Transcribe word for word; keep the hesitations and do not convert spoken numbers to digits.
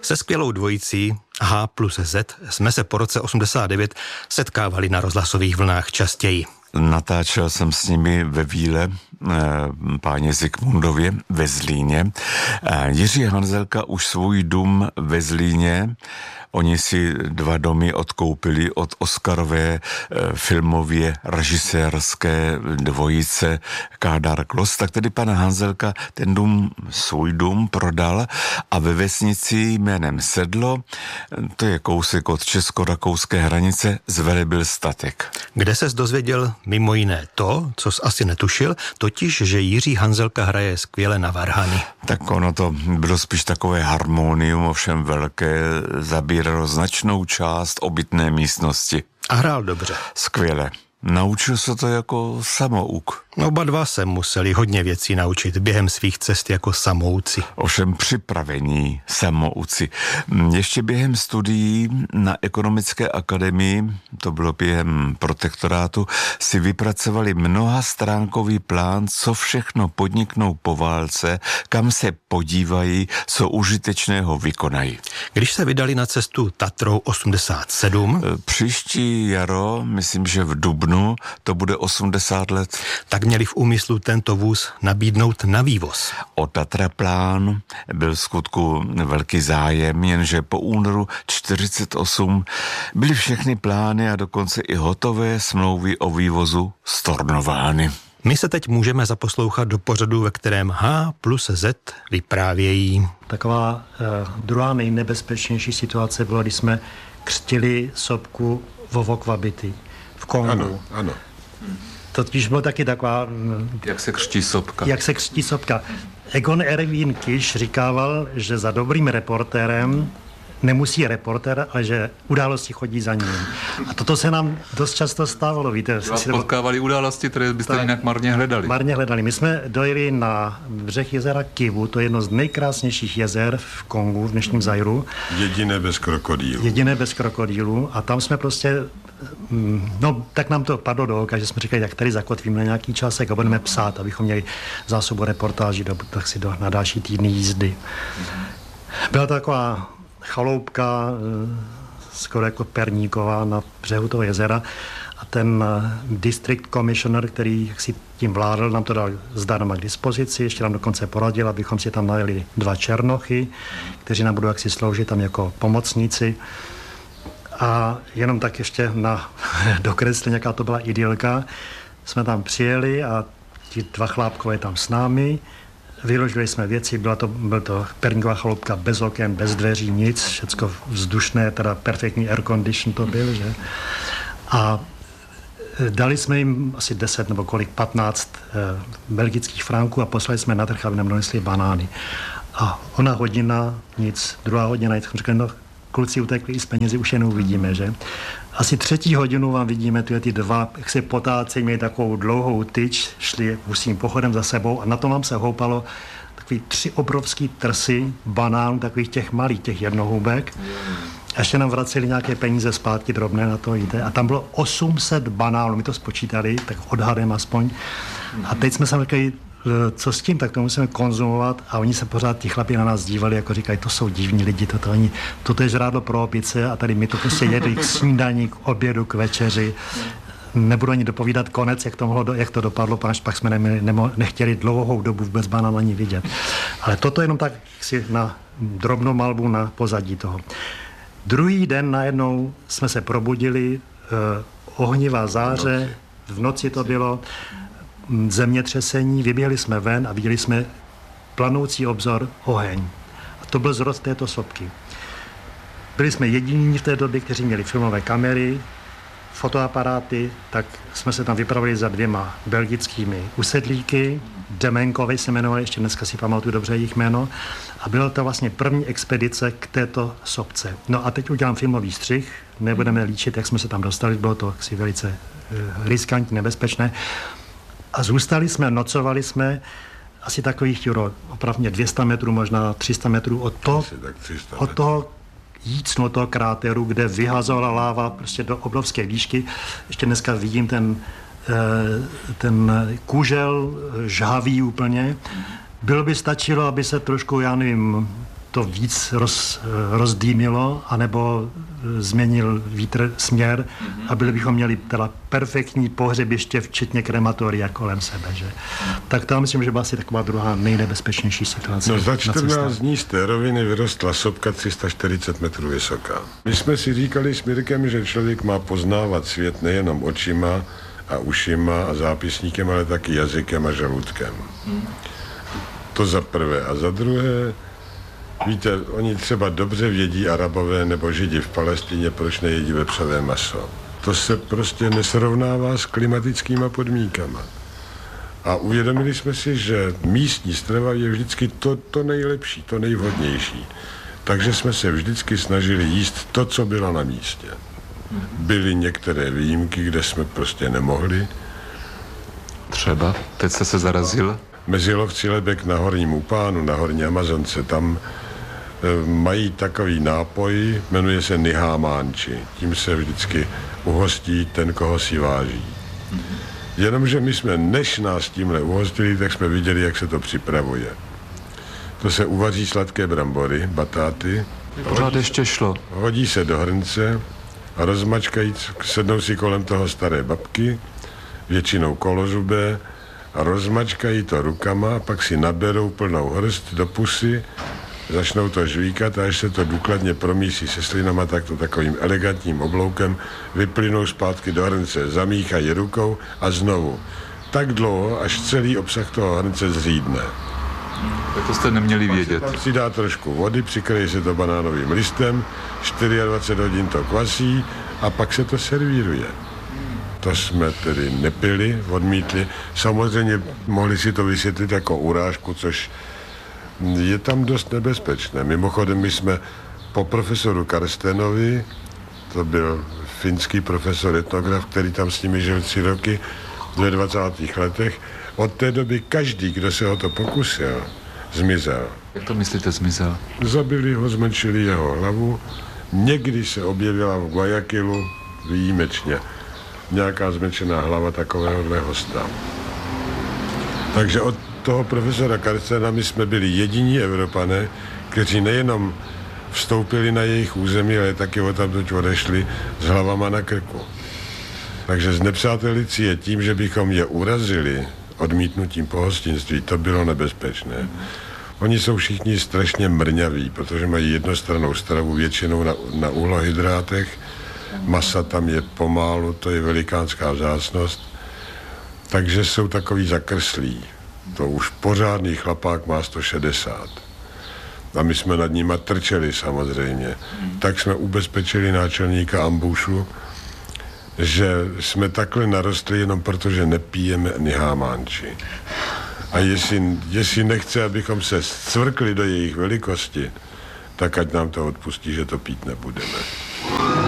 Se skvělou dvojicí H plus Z jsme se po roce osmdesát devět setkávali na rozhlasových vlnách častěji. Natáčel jsem s nimi ve Víle, páně Zikmundově ve Zlíně. Jiří Hanzelka už svůj dům ve Zlíně, oni si dva domy odkoupili od oscarové filmově režisérské dvojice Kádár Klos, tak tedy pan Hanzelka ten dům, svůj dům prodal a ve vesnici jménem Sedlo, to je kousek od česko-rakouské hranice, zvelebil statek. Kde ses dozvěděl mimo jiné to, co jsi asi netušil, totiž, že Jiří Hanzelka hraje skvěle na varhany. Tak ono to bylo spíš takové harmonium, ovšem velké, zabíralo značnou část obytné místnosti. A hrál dobře. Skvěle. Naučil se to jako samouk. Oba dva se museli hodně věcí naučit během svých cest jako samouci. Ovšem připravení samouci. Ještě během studií na Ekonomické akademii, to bylo během protektorátu, si vypracovali mnohastránkový plán, co všechno podniknou po válce, kam se podívají, co užitečného vykonají. Když se vydali na cestu Tatrou osmdesát sedm... Příští jaro, myslím, že v dubnu, to bude osmdesát let. Tak měli v úmyslu tento vůz nabídnout na vývoz. O Tatraplán byl v skutku velký zájem, jenže po únoru čtyřicet osm byly všechny plány a dokonce i hotové smlouvy o vývozu stornovány. My se teď můžeme zaposlouchat do pořadu, ve kterém H plus Z vyprávějí. Taková eh, druhá nejnebezpečnější situace byla, když jsme křtili sopku Vovokvabity v Kongu. Ano, ano. Totiž bylo taky taková... Jak se křtí sopka? Jak se křtí sopka. Egon Erwin Kisch říkával, že za dobrým reportérem nemusí reportér, ale že události chodí za ním. A toto se nám dost často stávalo, víte. Vás potkávali události, které byste tak, jinak marně hledali. Marně hledali. My jsme dojeli na břeh jezera Kivu, to je jedno z nejkrásnějších jezer v Kongu, v dnešním Zairu. Jediné bez krokodýlů. Jediné bez krokodýlů. A tam jsme prostě, no tak nám to padlo do oka, že jsme říkali, jak tady zakotvíme na nějaký časek a budeme psát, abychom měli zásobu reportáží do, tak si do, na další týdny jízdy. Byla to taková chaloupka, skoro jako Perníková na břehu toho jezera a ten district commissioner, který jak si tím vládl, nám to dal zdarma k dispozici, ještě nám dokonce poradil, abychom si tam najeli dva černochy, kteří nám budou jaksi sloužit tam jako pomocníci. A jenom tak ještě na dokreslení, jaká to byla idylka, jsme tam přijeli a ti dva chlápkové tam s námi. Vyložili jsme věci, byla to, byl to Perníková chaloupka bez oken, bez dveří, nic, všecko vzdušné, teda perfektní air condition to byl, že? A dali jsme jim asi deset nebo kolik, patnáct eh, belgických franků a poslali jsme na trh, aby nám donesli banány. A ona hodina, nic, druhá hodina, nic, říkali, no kluci utekli i z penězi, už jen uvidíme, že? Asi třetí hodinu vám vidíme, tyhle ty dva, jak se potácejí, měli takovou dlouhou tyč, šli husím pochodem za sebou a na to vám se houpalo takový tři obrovský trsy banánů, takových těch malých, těch jednohoubek. A ještě nám vraceli nějaké peníze zpátky drobné na to, víte. A tam bylo osm set banánů, my to spočítali, tak odhadem aspoň. A teď jsme se říkali, co s tím, tak to musíme konzumovat a oni se pořád ti chlapi na nás dívali, jako říkají, to jsou divní lidi, toto, oni, toto je žrádlo pro opice a tady my to prostě jedli k snídani, k obědu, k večeři. Nebudu ani dopovídat konec, jak to, mohlo, jak to dopadlo, protože pak jsme neměli, nemo, nechtěli dlouhou dobu vůbec banán ani vidět. Ale toto jenom tak si na drobnou malbu na pozadí toho. Druhý den najednou jsme se probudili, eh, ohnivá záře, v noci to bylo, zemětřesení, vyběhli jsme ven a viděli jsme planoucí obzor, oheň. A to byl zrod této sopky. Byli jsme jediní v té době, kteří měli filmové kamery, fotoaparáty, tak jsme se tam vypravili za dvěma belgickými usedlíky, Demenkovi se jmenovali, ještě dneska si pamatuju dobře jejich jméno, a byla to vlastně první expedice k této sopce. No a teď udělám filmový střih, nebudeme líčit, jak jsme se tam dostali, bylo to asi velice uh, riskantní, nebezpečné. A zůstali jsme, nocovali jsme asi takových euro, opravdu dvě stě metrů, možná tři sta metrů od toho, od toho jícnu, toho kráteru, kde vyhazovala láva prostě do obrovské výšky. Ještě dneska vidím ten, ten kužel žhavý úplně. Bylo by stačilo, aby se trošku, já nevím, to víc roz, rozdýmilo, anebo změnil vítr směr a byli bychom měli teda perfektní pohřebiště, včetně krematoria kolem sebe. Že? Tak to já myslím, že byla asi taková druhá nejnebezpečnější situace. No za čtrnáct dní z té roviny vyrostla sopka tři sta čtyřicet metrů vysoká. My jsme si říkali s Mirkem, že člověk má poznávat svět nejenom očima a ušima a zápisníkem, ale taky jazykem a žaludkem. To za prvé. A za druhé, víte, oni třeba dobře vědí, Arabové nebo Židi v Palestině, proč nejedí vepřové maso. To se prostě nesrovnává s klimatickými podmínkama. A uvědomili jsme si, že místní strava je vždycky to, to nejlepší, to nejvhodnější. Takže jsme se vždycky snažili jíst to, co bylo na místě. Byly některé výjimky, kde jsme prostě nemohli. Třeba? Teď jste se zarazil? Mezi lovci lebek na Horním Upánu, na Horní Amazonce, tam e, mají takový nápoj, jmenuje se nihámánči. Tím se vždycky uhostí ten, koho si váží. Jenomže my jsme, než nás tímhle uhostili, tak jsme viděli, jak se to připravuje. To se uvaří sladké brambory, batáty. Pořád ještě šlo. Hodí se do hrnce a rozmačkají, sednou si kolem toho staré babky, většinou kolozubé, a rozmačkají to rukama, a pak si naberou plnou hrst do pusy, začnou to žvíkat a až se to důkladně promísí se slinama, tak to takovým elegantním obloukem vyplynou zpátky do hrnce, zamíchají rukou a znovu. Tak dlouho, až celý obsah toho hrnce zřídne. Tak to jste neměli vědět. Tam si dá trošku vody, přikryje se to banánovým listem, dvacet čtyři hodin to kvasí a pak se to servíruje. To jsme tedy nepili, odmítli. Samozřejmě mohli si to vysvětlit jako urážku, což je tam dost nebezpečné. Mimochodem my jsme po profesoru Karstenovi, to byl finský profesor etnograf, který tam s nimi žil tři roky ve dvacátých letech, od té doby každý, kdo se o to pokusil, zmizel. Jak to myslíte zmizel? Zabili ho, zmenšili jeho hlavu. Někdy se objevila v Guayaquilu výjimečně nějaká zmenšená hlava takovéhohle hosta. Takže od toho profesora Karstena my jsme byli jediní Evropané, kteří nejenom vstoupili na jejich území, ale taky odtamtud odešli s hlavama na krku. Takže znepřátelit si je tím, že bychom je urazili odmítnutím pohostinství, to bylo nebezpečné. Oni jsou všichni strašně mrňaví, protože mají jednostrannou stravu většinou na, na uhlohydrátech. Masa tam je pomálu, to je velikánská vzácnost. Takže jsou takový zakrslí. To už pořádný chlapák má sto šedesát. A my jsme nad nima trčeli samozřejmě. Tak jsme ubezpečili náčelníka ambušu, že jsme takhle narostli jenom proto, že nepijeme nihámánči. A jestli, jestli nechce, abychom se scvrkli do jejich velikosti, tak ať nám to odpustí, že to pít nebudeme.